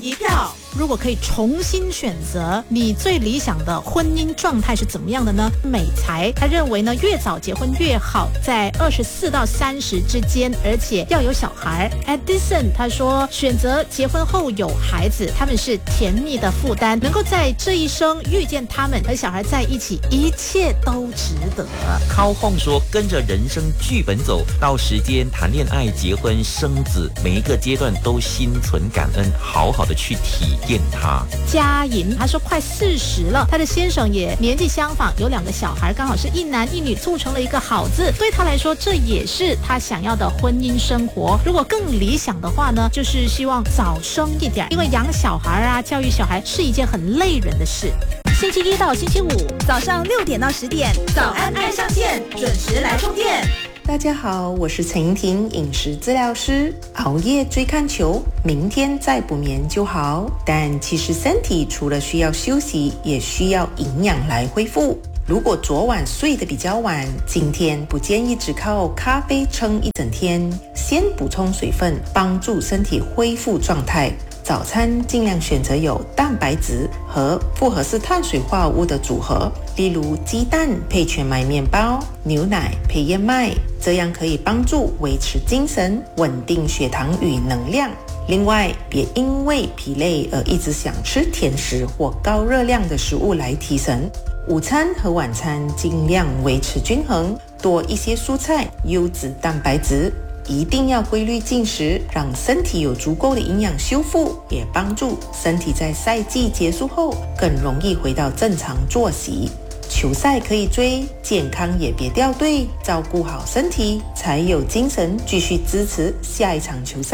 一票。如果可以重新选择，你最理想的婚姻状态是怎么样的呢？美才他认为呢，越早结婚越好，在24到30之间，而且要有小孩。Edison 他说，选择结婚后有孩子，他们是甜蜜的负担，能够在这一生遇见他们和小孩在一起，一切都值得。 靠哄说，跟着人生剧本走，到时间谈恋爱、结婚、生子，每一个阶段都心存感恩，好好的去体验它。 嘉莹她说，快40了，她的先生也年纪相仿，有2个小孩，刚好是一男一女，促成了一个好字。对她来说，这也是她想要的婚姻生活。如果更理想的话呢，就是希望早生一点，因为养小孩啊，教育小孩是一件很累人的事。星期1到星期5 早上6点到10点，早安爱上线，准时来充电。 大家好，我是陈莹婷，饮食治疗师。熬夜追看球，明天再不眠就好。但其实身体除了需要休息，也需要营养来恢复。如果昨晚睡得比较晚，今天不建议只靠咖啡撑一整天，先补充水分，帮助身体恢复状态。早餐尽量选择有蛋白质和复合式碳水化合物的组合，例如鸡蛋配全麦面包，牛奶配燕麦，这样可以帮助维持精神，稳定血糖与能量。另外，别因为疲累而一直想吃甜食或高热量的食物来提神。午餐和晚餐尽量维持均衡，多一些蔬菜、优质蛋白质。一定要规律进食，让身体有足够的营养修复，也帮助身体在赛季结束后更容易回到正常作息。球赛可以追，健康也别掉队，照顾好身体，才有精神继续支持下一场球赛。